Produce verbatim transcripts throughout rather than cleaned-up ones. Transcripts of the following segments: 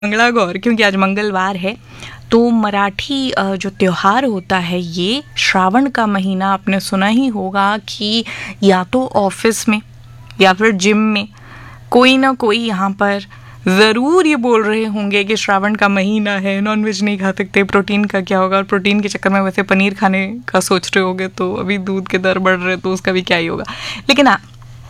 मंगला गौर, क्योंकि आज मंगलवार है। तो मराठी अ, जो त्योहार होता है ये श्रावण का महीना, आपने सुना ही होगा कि या तो ऑफिस में या फिर जिम में कोई ना कोई यहाँ पर ज़रूर ये बोल रहे होंगे कि श्रावण का महीना है, नॉनवेज नहीं खा सकते, प्रोटीन का क्या होगा। और प्रोटीन के चक्कर में वैसे पनीर खाने का सोच रहे होगे, तो अभी दूध के दर बढ़ रहे तो उसका भी क्या ही होगा। लेकिन हाँ,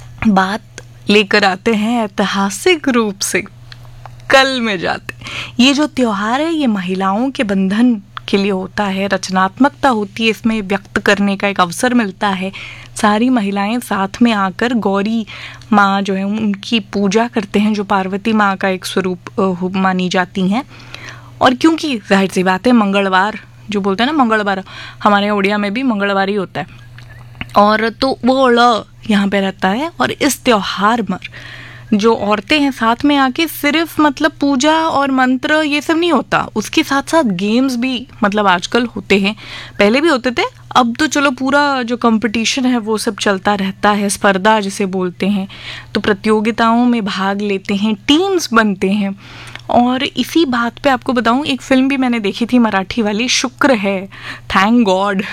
बात लेकर आते हैं ऐतिहासिक रूप से कल में जाते। ये जो त्योहार है ये महिलाओं के बंधन के लिए होता है, रचनात्मकता होती है, इसमें व्यक्त करने का एक अवसर मिलता है। सारी महिलाएं साथ में आकर गौरी माँ जो है उनकी पूजा करते हैं, जो पार्वती माँ का एक स्वरूप अ, मानी जाती हैं। और क्योंकि जाहिर सी बात है, मंगलवार जो बोलते हैं ना, मंगलवार हमारे यहाँ उड़िया में भी मंगलवार ही होता है, और तो वो ड़ यहाँ पे रहता है। और इस त्योहार में जो औरतें हैं साथ में आके सिर्फ मतलब पूजा और मंत्र ये सब नहीं होता, उसके साथ साथ गेम्स भी मतलब आजकल होते हैं, पहले भी होते थे, अब तो चलो पूरा जो कंपटीशन है वो सब चलता रहता है, स्पर्धा जिसे बोलते हैं। तो प्रतियोगिताओं में भाग लेते हैं, टीम्स बनते हैं। और इसी बात पे आपको बताऊं, एक फिल्म भी मैंने देखी थी मराठी वाली, शुक्र है, थैंक गॉड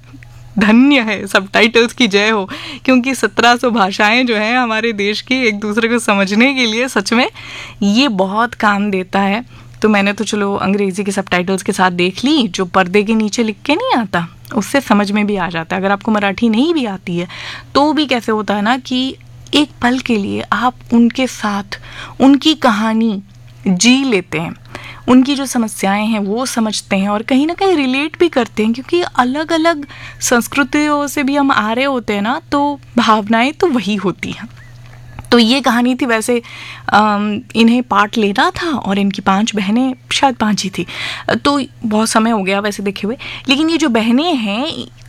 धन्य है, सबटाइटल्स की जय हो, क्योंकि सत्रह सौ भाषाएं जो हैं हमारे देश की, एक दूसरे को समझने के लिए सच में ये बहुत काम देता है। तो मैंने तो चलो अंग्रेज़ी के सबटाइटल्स के साथ देख ली, जो पर्दे के नीचे लिख के नहीं आता उससे समझ में भी आ जाता है। अगर आपको मराठी नहीं भी आती है तो भी कैसे होता है ना कि एक पल के लिए आप उनके साथ उनकी कहानी जी लेते हैं, उनकी जो समस्याएं हैं वो समझते हैं, और कहीं ना कहीं रिलेट भी करते हैं, क्योंकि अलग अलग संस्कृतियों से भी हम आ रहे होते हैं ना, तो भावनाएं तो वही होती हैं। तो ये कहानी थी, वैसे अम, इन्हें पार्ट लेना था और इनकी पांच बहनें, शायद पांच ही थी, तो बहुत समय हो गया वैसे देखे हुए। लेकिन ये जो बहनें हैं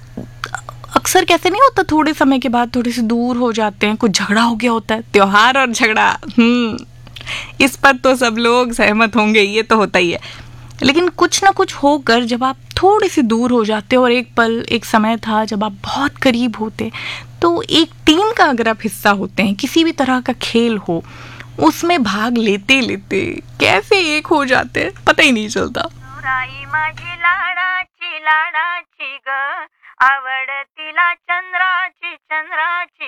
अक्सर कैसे नहीं होता, थोड़े समय के बाद थोड़े से दूर हो जाते हैं, कुछ झगड़ा हो गया होता है, त्योहार और झगड़ा, हम्म इस पर तो सब लोग सहमत होंगे, ये तो होता ही है। लेकिन कुछ ना कुछ होकर जब आप थोड़ी सी दूर हो जाते हो, और एक पल, एक समय था जब आप बहुत करीब होते, तो एक टीम का अगर आप हिस्सा होते हैं, किसी भी तरह का खेल हो, उसमें भाग लेते लेते कैसे एक हो जाते हैं पता ही नहीं चलता। माझी लाडाची लाडाची ग आवड तिला चंद्राची चंद्राची